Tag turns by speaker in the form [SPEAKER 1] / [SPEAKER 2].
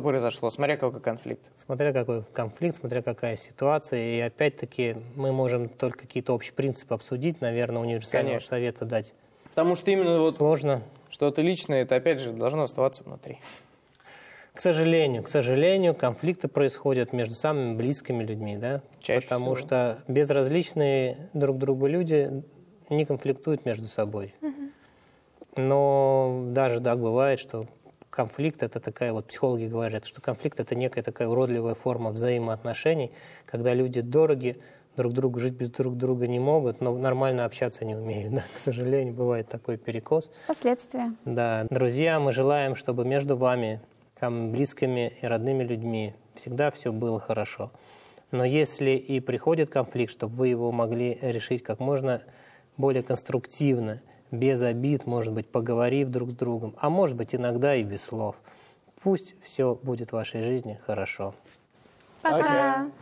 [SPEAKER 1] произошло, смотря какой конфликт.
[SPEAKER 2] Смотря какой конфликт, смотря какая ситуация. И опять-таки мы можем только какие-то общие принципы обсудить, наверное, универсального совета дать.
[SPEAKER 1] Потому что именно вот
[SPEAKER 2] сложно.
[SPEAKER 1] Что-то личное, это опять же должно оставаться внутри.
[SPEAKER 2] К сожалению, конфликты происходят между самыми близкими людьми, да?
[SPEAKER 1] Чаще
[SPEAKER 2] Потому
[SPEAKER 1] всего.
[SPEAKER 2] что безразличные друг другу люди не конфликтуют между собой. Но даже так бывает, что конфликт – это такая, вот психологи говорят, что конфликт – это некая такая уродливая форма взаимоотношений, когда люди дороги, друг другу жить без друг друга не могут, но нормально общаться не умеют. Да? К сожалению, бывает такой перекос.
[SPEAKER 3] Последствия.
[SPEAKER 2] Да. Друзья, мы желаем, чтобы между вами, самыми близкими и родными людьми, всегда все было хорошо. Но если и приходит конфликт, чтобы вы его могли решить как можно более конструктивно, без обид, может быть, поговорив друг с другом, а может быть, иногда и без слов. Пусть все будет в вашей жизни хорошо.
[SPEAKER 3] Пока!